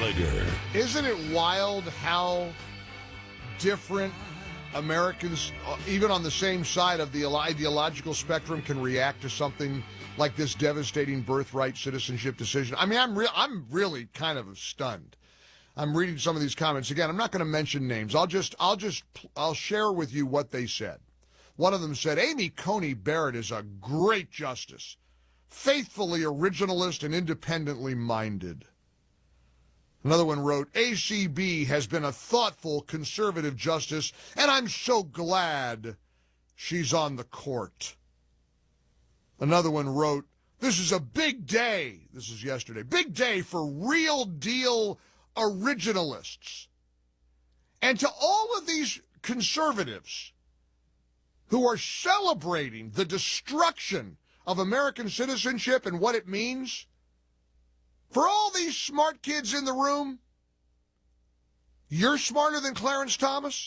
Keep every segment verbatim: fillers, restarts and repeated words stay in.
Gallagher. Isn't it wild how different Americans, uh, even on the same side of the ideological spectrum, can react to something like this devastating birthright citizenship decision? I mean, I'm re- I'm really kind of stunned. I'm reading some of these comments again. I'm not going to mention names. I'll just I'll just I'll share with you what they said. One of them said, Amy Coney Barrett is a great justice, faithfully originalist and independently minded. Another one wrote, A C B has been a thoughtful conservative justice, and I'm so glad she's on the court. Another one wrote, this is a big day. This is yesterday. Big day for real deal originalists. And to all of these conservatives who are celebrating the destruction of American citizenship and what it means, for all these smart kids in the room, you're smarter than Clarence Thomas?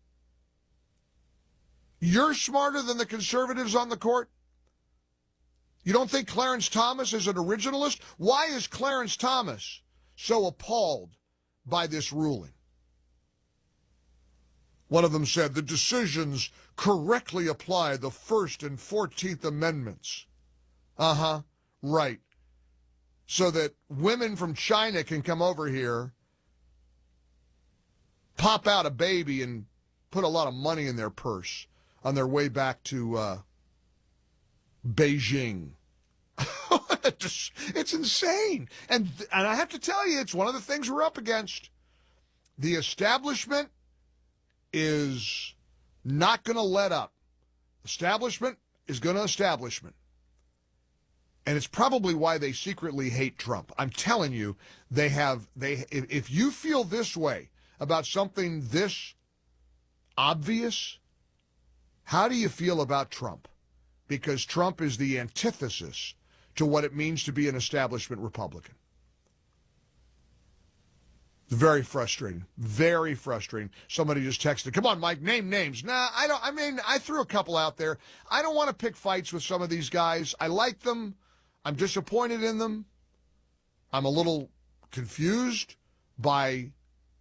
You're smarter than the conservatives on the court? You don't think Clarence Thomas is an originalist? Why is Clarence Thomas so appalled by this ruling? One of them said, the decisions correctly apply the First and Fourteenth Amendments. Uh-huh, right. So that women from China can come over here, pop out a baby, and put a lot of money in their purse on their way back to uh, Beijing. It's insane. And, and I have to tell you, it's one of the things we're up against. The establishment is not going to let up. Establishment is going to establishment. And it's probably why they secretly hate Trump. I'm telling you, they have, they, if, if you feel this way about something this obvious, how do you feel about Trump? Because Trump is the antithesis to what it means to be an establishment Republican. Very frustrating. Very frustrating. Somebody just texted, come on, Mike, name names. Nah, I don't, I mean, I threw a couple out there. I don't want to pick fights with some of these guys. I like them. I'm disappointed in them. I'm a little confused by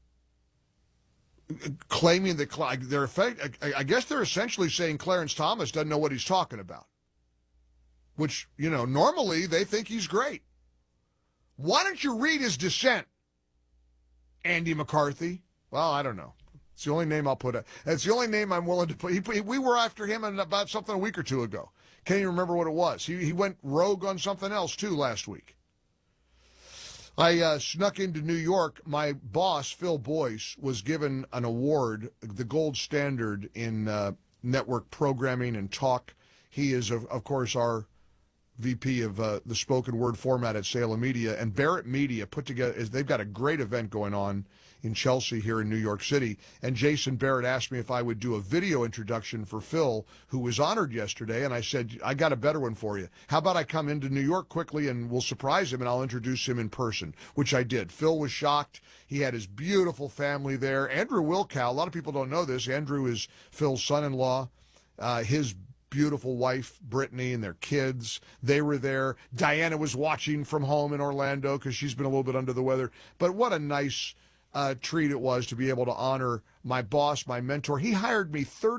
claiming that they're effect. I guess they're essentially saying Clarence Thomas doesn't know what he's talking about, which, you know, normally they think he's great. Why don't you read his dissent, Andy McCarthy? Well, I don't know. It's the only name I'll put. It's the only name I'm willing to put. He, we were after him about something a week or two ago. Can't even remember what it was. He he went rogue on something else, too, last week. I uh, snuck into New York. My boss, Phil Boyce, was given an award, the gold standard in uh, network programming and talk. He is, of, of course, our V P of uh, the spoken word format at Salem Media. And Barrett Media put together, they've got a great event going on in Chelsea here in New York City. And Jason Barrett asked me if I would do a video introduction for Phil, who was honored yesterday. And I said, I got a better one for you. How about I come into New York quickly and we'll surprise him and I'll introduce him in person, which I did. Phil was shocked. He had his beautiful family there. Andrew Wilkow, a lot of people don't know this. Andrew is Phil's son-in-law. Uh, his beautiful wife, Brittany, and their kids, they were there. Diana was watching from home in Orlando because she's been a little bit under the weather. But what a nice uh, treat it was to be able to honor my boss, my mentor. He hired me thirty